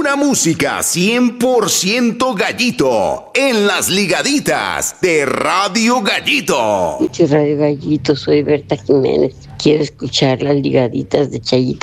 Pura música 100% Gallito en las ligaditas de Radio Gallito. Radio Gallito, soy Berta Jiménez. Quiero escuchar las ligaditas de Chayito.